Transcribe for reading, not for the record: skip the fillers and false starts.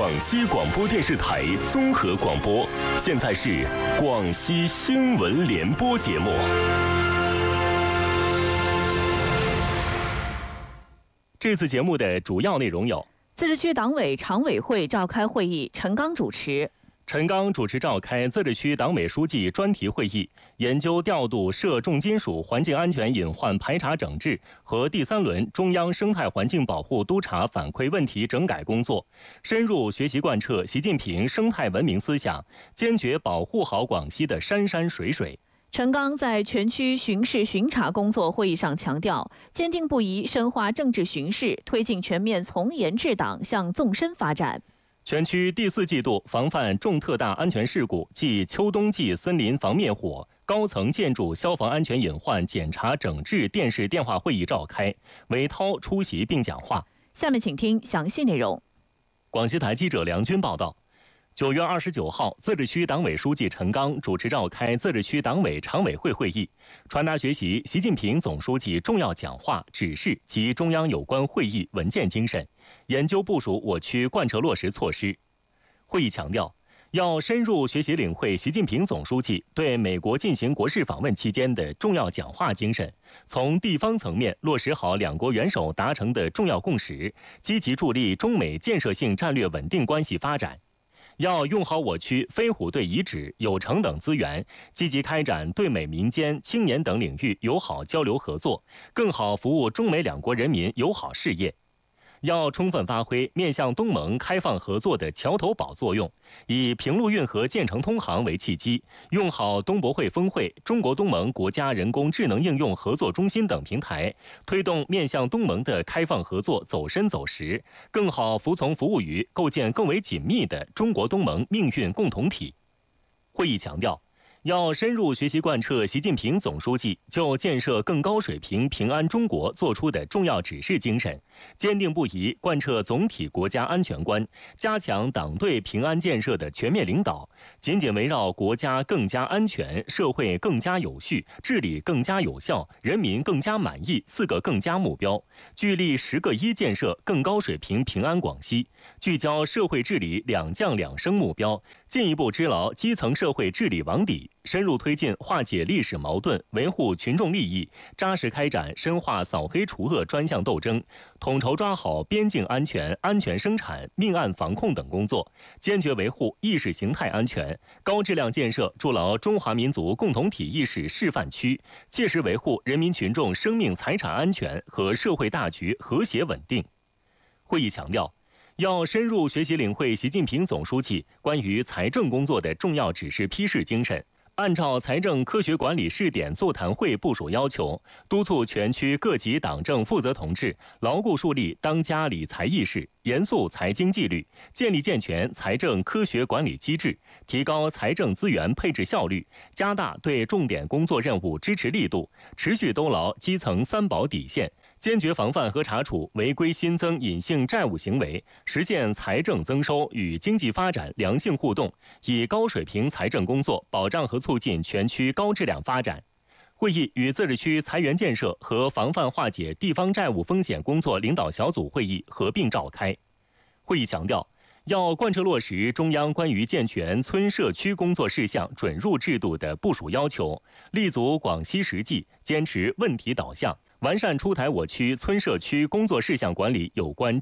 广西广播电视台综合广播，现在是广西新闻联播节目。这次节目的主要内容有： 自治区党委常委会召开会议，陈刚主持。 陈刚主持召开自治区党委书记专题会议，研究调度涉重金属环境安全隐患排查整治和第3轮中央生态环境保护督查反馈问题整改工作，深入学习贯彻习近平生态文明思想，坚决保护好广西的山山水水。 陈刚在全区巡视巡查工作会议上强调，坚定不移深化政治巡视，推进全面从严治党向纵深发展。 全区第4季度防范重特大安全事故暨秋冬季森林防灭火、高层建筑消防安全隐患检查整治电视电话会议召开，韦涛出席并讲话。 下面请听详细内容。 广西台记者梁军报道。9月29号，自治区党委书记陈刚主持召开自治区党委常委会会议，传达学习习近平总书记重要讲话、指示及中央有关会议文件精神，研究部署我区贯彻落实措施。会议强调，要深入学习领会习近平总书记对美国进行国事访问期间的重要讲话精神，从地方层面落实好两国元首达成的重要共识，积极助力中美建设性战略稳定关系发展。要用好我区飞虎队遗址、有城等资源，积极开展对美民间、青年等领域友好交流合作，更好服务中美两国人民友好事业。要充分发挥面向东盟开放合作的桥头堡作用，以平陆运河建成通航为契机，用好东博会峰会、中国东盟国家人工智能应用合作中心等平台，推动面向东盟的开放合作走深走实，更好服从服务于构建更为紧密的中国东盟命运共同体。会议强调，要深入学习贯彻习近平总书记就建设更高水平平安中国作出的重要指示精神，坚定不移贯彻总体国家安全观，加强党对平安建设的全面领导，紧紧围绕国家更加安全、社会更加有序、治理更加有效、人民更加满意4个更加目标，聚力10个1建设更高水平平安广西，聚焦社会治理2降2升目标，进一步支牢基层社会治理网底，深入推进化解历史矛盾，维护群众利益，扎实开展深化扫黑除恶专项斗争，统筹抓好边境安全、安全生产、命案防控等工作，坚决维护意识形态安全，高质量建设筑牢中华民族共同体意识示范区，切实维护人民群众生命财产安全和社会大局和谐稳定。会议强调，要深入学习领会习近平总书记关于财政工作的重要指示批示精神，按照财政科学管理试点座谈会部署要求，督促全区各级党政负责同志牢固树立当家理财意识，严肃财经纪律，建立健全财政科学管理机制，提高财政资源配置效率，加大对重点工作任务支持力度，持续兜牢基层3保底线，坚决防范和查处违规新增隐性债务行为，实现财政增收与经济发展良性互动，以高水平财政工作保障和促进全区高质量发展。会议与自治区财源建设和防范化解地方债务风险工作领导小组会议合并召开。会议强调，要贯彻落实中央关于健全村社区工作事项准入制度的部署要求，立足广西实际，坚持问题导向，完善出台我区村社区工作事项管理有关